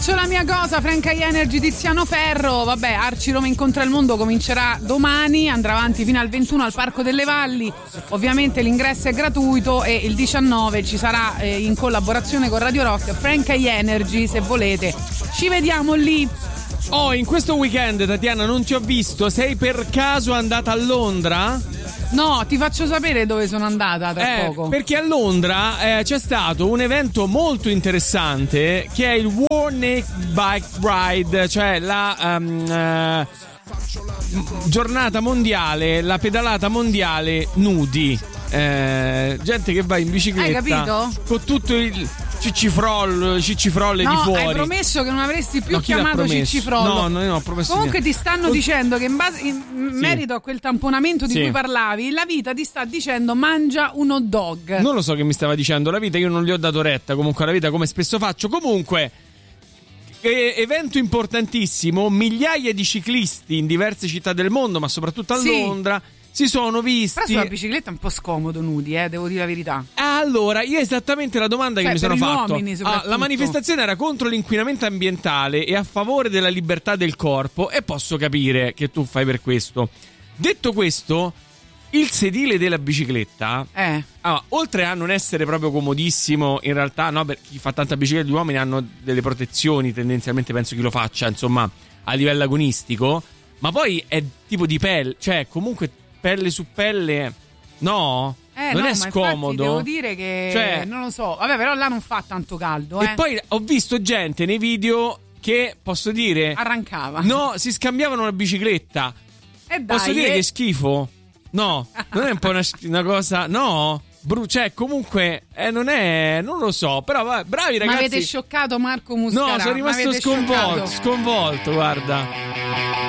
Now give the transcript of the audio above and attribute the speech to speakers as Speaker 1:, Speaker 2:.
Speaker 1: Faccio la mia cosa, Frank High Energy, Tiziano Ferro. Vabbè, Arci Roma incontra il mondo comincerà domani, andrà avanti fino al 21 al Parco delle Valli. Ovviamente l'ingresso è gratuito e il 19 ci sarà in collaborazione con Radio Rock Frank High Energy, se volete. Ci vediamo lì.
Speaker 2: Oh, in questo weekend, Tatiana, non ti ho visto. Sei per caso andata a Londra?
Speaker 1: No, ti faccio sapere dove sono andata tra poco.
Speaker 2: Perché a Londra c'è stato un evento molto interessante che è il World Naked Bike Ride, cioè la giornata mondiale, la pedalata mondiale nudi. Gente che va in bicicletta.
Speaker 1: Hai capito?
Speaker 2: Con tutto il ciccifrolle di fuori.
Speaker 1: Hai promesso che non avresti più chiamato ciccifrollo.
Speaker 2: No, non ho promesso.
Speaker 1: Comunque ti stanno dicendo che in merito a quel tamponamento di cui parlavi, la vita ti sta dicendo mangia un hot dog.
Speaker 2: Non lo so che mi stava dicendo la vita, io non gli ho dato retta comunque alla vita, come spesso faccio. Comunque evento importantissimo, migliaia di ciclisti in diverse città del mondo, ma soprattutto a Londra, si sono visti.
Speaker 1: Però sulla bicicletta è un po' scomodo nudi, devo dire la verità.
Speaker 2: Allora, io esattamente la domanda che mi sono fatto.
Speaker 1: Uomini,
Speaker 2: la manifestazione era contro l'inquinamento ambientale e a favore della libertà del corpo, e posso capire che tu fai per questo. Detto questo, il sedile della bicicletta, oltre a non essere proprio comodissimo, in realtà no, per chi fa tanta bicicletta, gli uomini hanno delle protezioni, tendenzialmente penso chi lo faccia, insomma, a livello agonistico, ma poi è tipo di pelle, cioè comunque pelle su pelle, no? Non è scomodo.
Speaker 1: Devo dire che non lo so. Vabbè, però là non fa tanto caldo.
Speaker 2: E poi ho visto gente nei video che, posso dire,
Speaker 1: arrancava.
Speaker 2: No, si scambiavano la bicicletta. Posso dire che è schifo? No, non è un po' una cosa. No? Cioè, comunque, non lo so. Però bravi ragazzi.
Speaker 1: Ma avete scioccato Marco Muscarà?
Speaker 2: No, sono rimasto sconvolto, guarda.